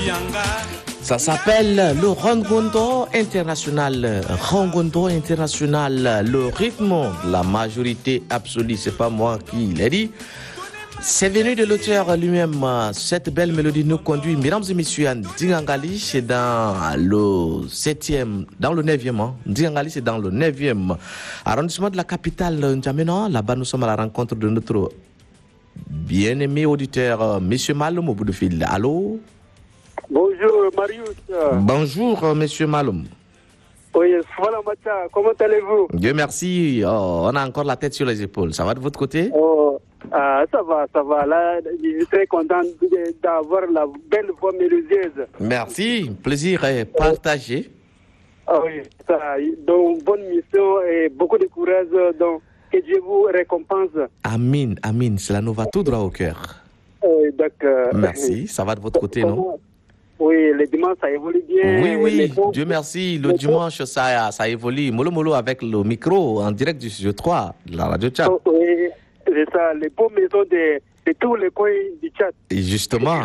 Ça s'appelle le Rongondo International. Rongondo International, le rythme de la majorité absolue. C'est pas moi qui l'ai dit. C'est venu de l'auteur lui-même. Cette belle mélodie nous conduit, mesdames et messieurs, à Ndingangali. C'est dans le 7e, dans le 9e. Ndingangali, c'est dans le 9e arrondissement de la capitale N'Djamena. Là-bas, nous sommes à la rencontre de notre bien-aimé auditeur, Monsieur Maloum, au bout de fil. Allô? Bonjour, Marius. Bonjour, Monsieur Maloum. Oui, voilà, Macha. Comment allez-vous? Dieu merci. Oh, on a encore la tête sur les épaules. Ça va de votre côté? Ça va. Là, je suis très content d'avoir la belle voix mélodieuse. Merci. Plaisir est partagé. Oui, donc bonne mission et beaucoup de courage. Donc, que Dieu vous récompense. Amin, amin. Cela nous va tout droit au cœur. D'accord. Merci. Ça va de votre côté, non? Oui, le dimanche, ça évolue bien. Oui. Dieu merci. Le dimanche, ça évolue. Molo avec le micro en direct du studio 3 de la radio Tchad. Oui, c'est ça. Les beaux maisons de tous les coins du Tchad. Et justement.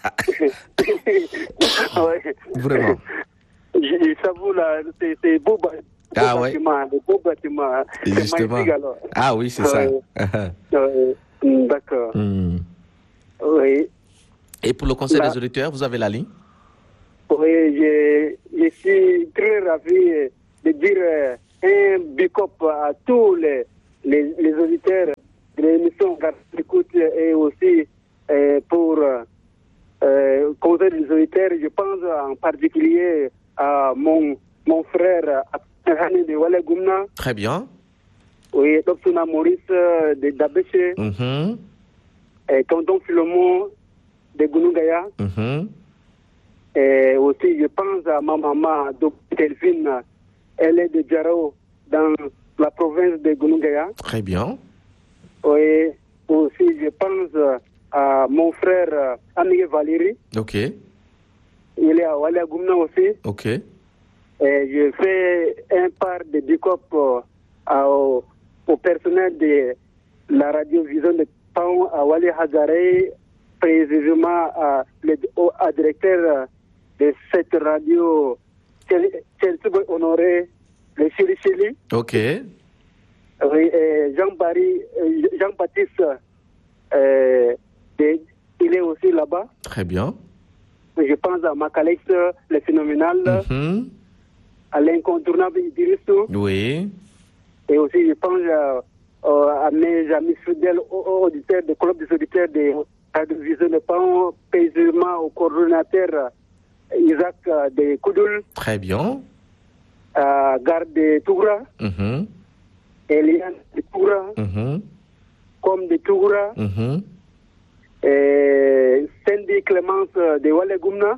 Vraiment. J'avoue, là, c'est beau. Ah ouais. Des beaux bâtiments. Justement. Alors. Ah oui, c'est ça. D'accord. Oui. Et pour le conseil des auditeurs, vous avez la ligne? Oui, je suis très ravi de dire un big up à tous les auditeurs de l'émission d'écoute et aussi pour conseil des auditeurs. Je pense en particulier à mon frère Abdelhani de Walegoumna. Très bien. Oui, Dr. Maurice de Dabéché. Et tonton Philomon de Gounougaya. Et aussi, je pense à ma maman, Dr. Delphine. Elle est de Djaro, dans la province de Gounougaya. Très bien. Oui, aussi, je pense à mon frère Amige Valérie. Ok. Il est à Walegoumna aussi. Ok. Et je fais un part de big-up au personnel de la radio Vision de Pau à Wale Hazare, précisément à directeur de cette radio, Chelsea Honoré, le Chili. Ok. Oui, Jean-Baptiste, il est aussi là-bas. Très bien. Je pense à Macalex, le phénoménal, à l'incontournable Idrissou. Oui. Et aussi, je pense à mes amis fidèles auditeurs du club des auditeurs de Radio Vision de Pau, précisément au coordonnateur Isaac de Koudoul. Très bien. Garde de Toura. Eliane de Toura. Comme de Toura. Cindy Clémence de Walegoumna.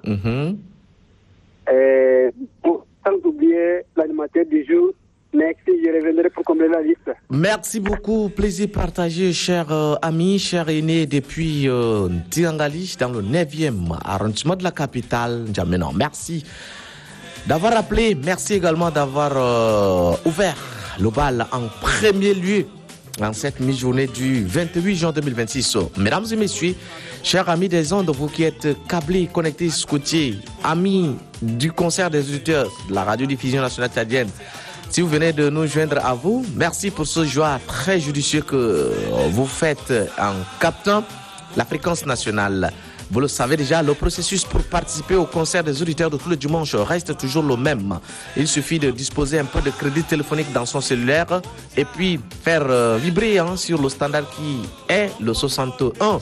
Sans oublier l'animateur du jour. Merci, je reviendrai pour combler la liste. Merci beaucoup, plaisir partagé, cher ami, cher aîné, depuis Ndiangali, dans le 9e arrondissement de la capitale, N'Djamena. Merci d'avoir appelé, merci également d'avoir ouvert le bal en premier lieu en cette mi-journée du 28 juin 2026. Mesdames et messieurs, chers amis des ondes, vous qui êtes câblés, connectés, scottiers, amis du concert des auditeurs de la radiodiffusion nationale tchadienne, si vous venez de nous joindre à vous, merci pour ce choix très judicieux que vous faites en captant la fréquence nationale. Vous le savez déjà, le processus pour participer au concert des auditeurs de tous les dimanches reste toujours le même. Il suffit de disposer un peu de crédit téléphonique dans son cellulaire et puis faire vibrer sur le standard qui est le 61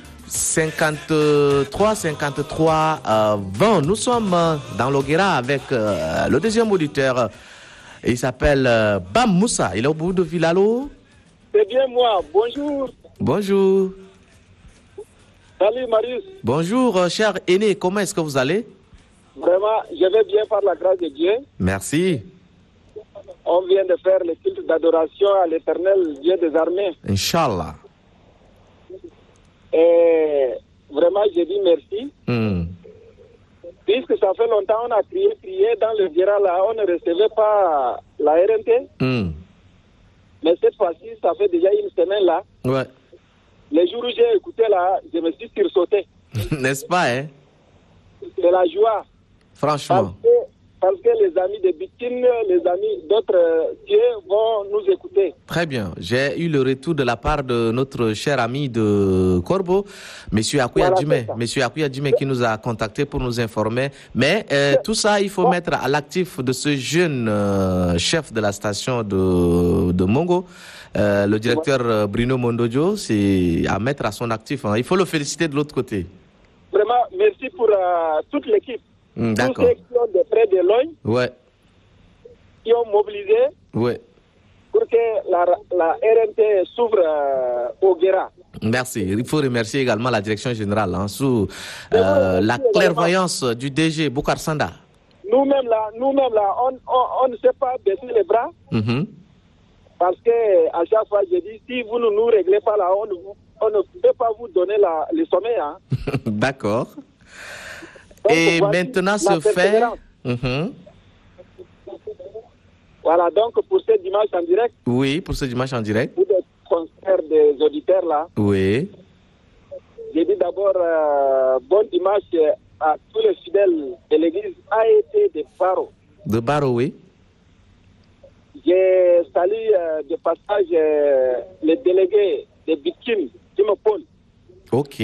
53 20. Nous sommes dans l'Oguera avec le deuxième auditeur. Il s'appelle Bam Moussa. Il est au bout de Vilalo. C'est bien moi. Bonjour. Bonjour. Salut Marius. Bonjour, cher aîné. Comment est-ce que vous allez? Vraiment, je vais bien par la grâce de Dieu. Merci. On vient de faire le culte d'adoration à l'éternel Dieu des armées. Inch'Allah. Et vraiment, je dis merci. Puisque ça fait longtemps on a crié dans le Viera là, on ne recevait pas la RNT. Mais cette fois-ci, ça fait déjà une semaine là. Ouais. Les jours où j'ai écouté là, je me suis sursauté. N'est-ce pas, hein? c'est la joie. Franchement. Parce que les amis de Bikin, les amis d'autres dieux vont nous écouter. Très bien. J'ai eu le retour de la part de notre cher ami de Corbeau, M. Akouya Djumé. M. Akouya Djumé qui nous a contactés pour nous informer. Mais tout ça, il faut mettre à l'actif de ce jeune chef de la station de Mongo. Le directeur Bruno Mondojo, c'est à mettre à son actif. Hein. Il faut le féliciter de l'autre côté. Vraiment, merci pour toute l'équipe. D'accord. Tous ceux qui ont des prêts de l'œil, ouais. qui ont mobilisé ouais. pour que la RNT s'ouvre au Guéra. Merci. Il faut remercier également la direction générale hein, sous la clairvoyance du DG Boukar Sanda. Nous-mêmes là, on ne sait pas baisser les bras. Parce que à chaque fois, je dis, si vous ne nous réglez pas là, on ne peut pas vous donner le sommet. Hein. D'accord. Donc, et maintenant se fait... Voilà, donc pour ce dimanche en direct. Oui, pour ce dimanche en direct. Pour le concert des auditeurs là. Oui. J'ai dit d'abord bon dimanche à tous les fidèles de l'église AET de Baro. De Baro, oui. J'ai salué de passage les délégués de Bikim, Jimmy Paul. Ok.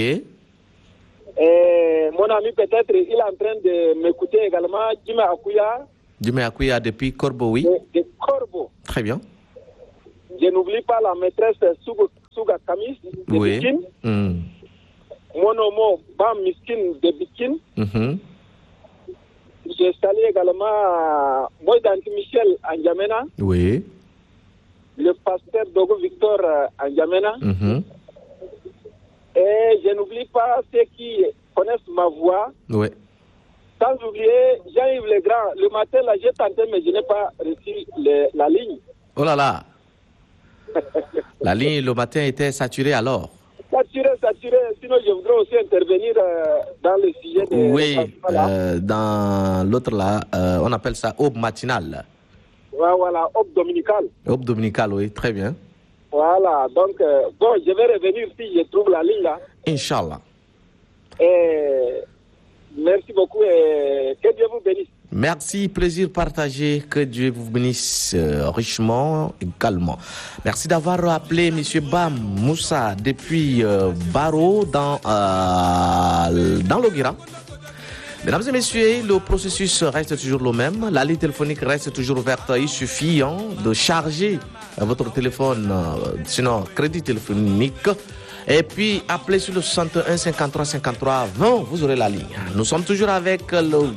Et mon ami, peut-être, il est en train de m'écouter également, Jimmy Akouya. Jimmy Akouya depuis Corbeau, oui. De Corbeau. Très bien. Je n'oublie pas la maîtresse Souga Kamis de Bikin. Mon homme, Bam Miskin de Bikin. Je salue également Moïdan Michel Anjamena. Oui. Le pasteur Dogo Victor Anjamena. Et je n'oublie pas ceux qui connaissent ma voix. Oui. Sans oublier Jean-Yves Legrand. Le matin, là, j'ai tenté, mais je n'ai pas reçu la ligne. Oh là là. La ligne le matin était saturée alors. Saturée. Sinon, je voudrais aussi intervenir dans le sujet de... Oui, dans l'autre là, on appelle ça aube matinale. Voilà, aube dominicale. Aube dominicale, oui, très bien. Voilà, donc, bon, je vais revenir si je trouve la ligne là. Inch'Allah. Et merci beaucoup et que Dieu vous bénisse. Merci, plaisir partagé. Que Dieu vous bénisse richement également. Merci d'avoir appelé M. Bam Moussa depuis Baro dans l'Oguira. Mesdames et messieurs, le processus reste toujours le même. La ligne téléphonique reste toujours ouverte. Il suffit de charger votre téléphone, sinon crédit téléphonique. Et puis appelez sur le 61 53 53 20. Vous aurez la ligne. Nous sommes toujours avec le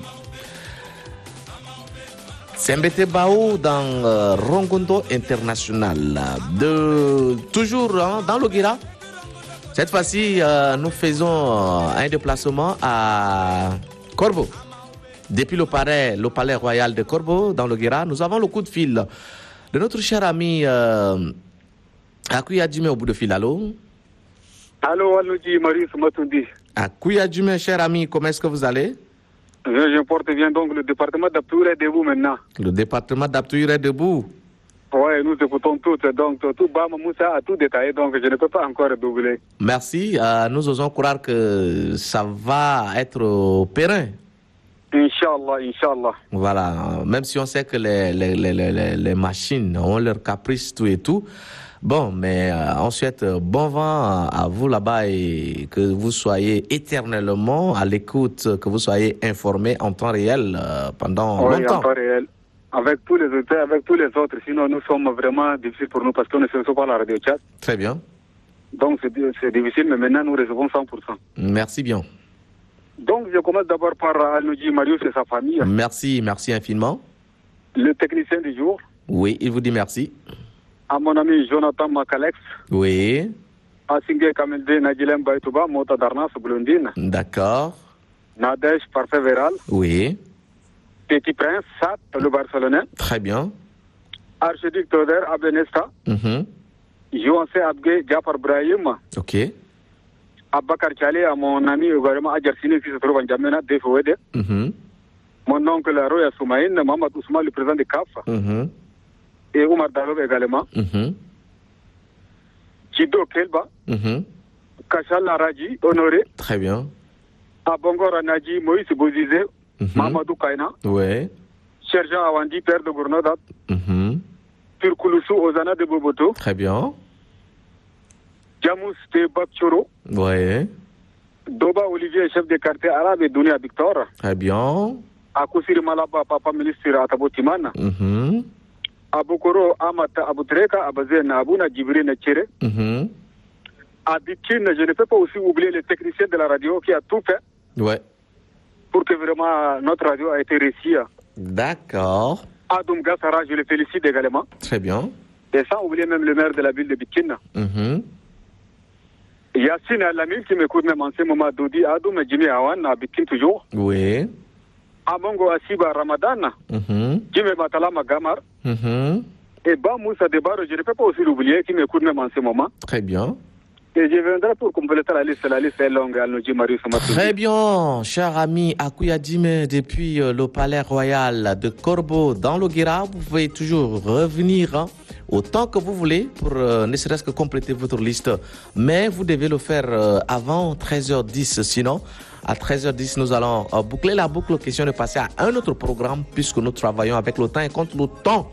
Sembete Bao dans Rongondo International. Toujours dans l'Oguira. Cette fois-ci, nous faisons un déplacement à Corbeau. Depuis le palais royal de Corbeau, dans l'Oguira, nous avons le coup de fil de notre cher ami Akouya Djumé au bout de fil. Allô? Allô, Aloudi, Marius Matundi. Akouya Djumé, cher ami, comment est-ce que vous allez? Je porte bien donc le département d'Aptour est debout maintenant. Le département d'Aptour est debout. Oui, nous écoutons tout, donc tout Bama Moussa a tout détaillé, donc je ne peux pas encore doubler. Merci, nous osons croire que ça va être périn. Inch'Allah. Voilà, même si on sait que les machines ont leur caprice, tout et tout. Bon, mais on souhaite bon vent à vous là-bas et que vous soyez éternellement à l'écoute, que vous soyez informés en temps réel pendant longtemps. Oui, en temps réel. Avec tous les auteurs, avec tous les autres. Sinon, nous sommes vraiment difficiles pour nous parce qu'on ne se reçoit pas la radio chat. Très bien. Donc, c'est difficile, mais maintenant, nous recevons 100%. Merci bien. Donc, je commence d'abord par Anoudji Marius et sa famille. Merci infiniment. Le technicien du jour. Oui, il vous dit merci. À mon ami Jonathan Makalex. Oui. À Singé Kamelde Nadjilem Baïtouba, Mota Darnas Blondine. D'accord. Nadège Parfait Véral. Oui. Petit Prince, Sat, le Barcelonais. Très bien. Archiduc Toder, Abdenesta. Jouancé Abgue, Jafar Brahim. Ok. Abakar Chale, à mon ami également Adjarsini qui se trouve en Djamena, Defouede. Mon oncle Roya Soumaïn, Mohamed Ousmane, le président de CAF. Et Omar Dalob également. Chido Kelba. Kachal Raji, honoré. Très bien. À Bongora Nadji, Moïse Bozizé, Mamadou Kaina. Ouais. Sergent Awandi, père de Gournodat. Turkouloussou, Ozana de Boboto. Très bien. Jamous de Bakchoro. Ouais. Doba Olivier, chef de quartier arabe et Dunia Victor. Très bien. Akousiri Malaba, papa ministre Atabotimana. Abokoro Amata Abutreka, Abazen Abuna Djibril Tchéré. À Bikine, je ne peux pas aussi oublier les techniciens de la radio qui a tout fait. Ouais. Pour que vraiment notre radio a été réussie. D'accord. Adoum Gassara, je le félicite également. Très bien. Et sans oublier même le maire de la ville de Bikine. Yassine Alamil qui m'écoute même en ce moment, Dodi Adoum et Jimmy Awan à Bikine toujours. Oui. Amongo Asiba Ramadan. Jimmy Matalama Gamar. Et Ba Moussa Debar, je ne peux pas aussi l'oublier, qui m'écoute même en ce moment. Très bien. Et je viendrai pour compléter la liste est longue. Très bien, cher ami Akouya Djime, depuis le palais royal de Corbeau dans le Guéra, vous pouvez toujours revenir autant que vous voulez pour ne serait-ce que compléter votre liste. Mais vous devez le faire avant 13h10, sinon à 13h10, nous allons boucler la boucle, question de passer à un autre programme puisque nous travaillons avec le temps et contre le temps.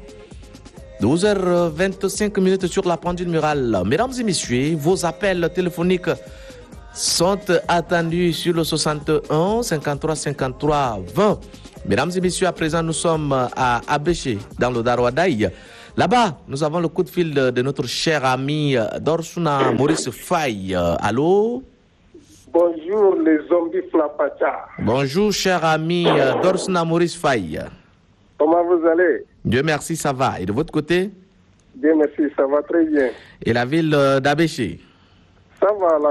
12h25 sur la pendule murale. Mesdames et messieurs, vos appels téléphoniques sont attendus sur le 61 53 53 20. Mesdames et messieurs, à présent, nous sommes à Abéché, dans le Darwadaï. Là-bas, nous avons le coup de fil de notre cher ami Dorsuna Maurice Faye. Allô? Bonjour, les zombies Flapacha. Bonjour, cher ami Dorsuna Maurice Faye. Comment vous allez? Dieu merci, ça va. Et de votre côté? Dieu merci, ça va très bien. Et la ville d'Abéché? Ça va, là.